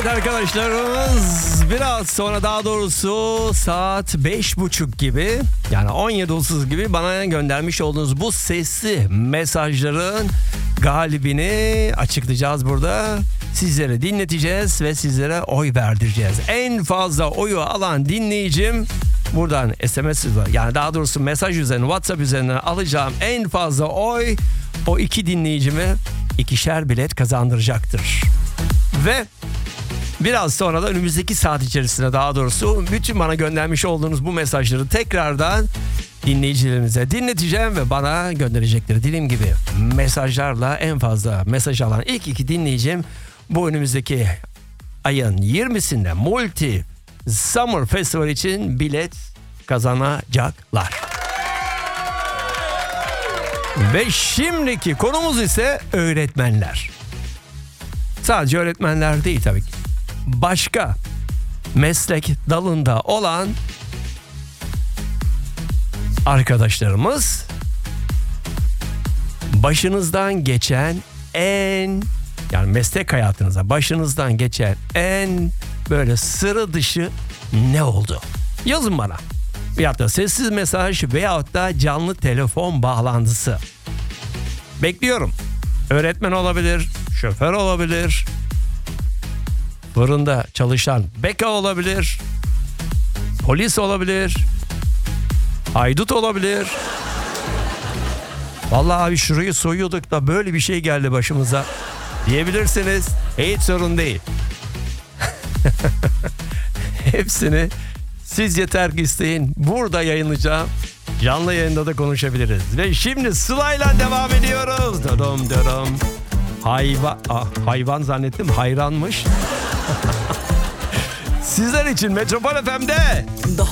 arkadaşlarımız. Biraz sonra, daha doğrusu saat 5.30 gibi, yani 17.30 gibi bana göndermiş olduğunuz bu sesli mesajların galibini açıklayacağız burada. Sizlere dinleteceğiz ve sizlere oy verdireceğiz. En fazla oyu alan dinleyicim, buradan SMS, yani daha doğrusu mesaj üzerine, WhatsApp üzerine alacağım en fazla oy, o iki dinleyicime 2'şer bilet kazandıracaktır. Ve biraz sonra da önümüzdeki saat içerisinde, daha doğrusu bütün bana göndermiş olduğunuz bu mesajları tekrardan dinleyicilerimize dinleteceğim ve bana gönderecekleri dilim gibi mesajlarla en fazla mesaj alan ilk iki dinleyicim bu önümüzdeki ayın 20'sinde Multi Summer Festival için bilet kazanacaklar. Ve şimdiki konumuz ise öğretmenler. Sadece öğretmenler değil tabii ki. Başka meslek dalında olan arkadaşlarımız, başınızdan geçen yani meslek hayatınıza başınızdan geçen en böyle sıra dışı ne oldu? Yazın bana. Veyahut da sessiz mesaj veyahut da canlı telefon bağlantısı. Bekliyorum. Öğretmen olabilir, şoför olabilir, fırında çalışan beka olabilir, polis olabilir, haydut olabilir. Vallahi abi şurayı soyuyorduk da böyle bir şey geldi başımıza diyebilirsiniz. Hiç sorun değil. Hepsini siz yeter ki isteyin. Burada yayınlayacağım. Canlı yayında da konuşabiliriz. Ve şimdi Sıla'yla devam ediyoruz. Dodom dodom. Hayvan zannettim, hayranmış. Sizler için Metropol FM'de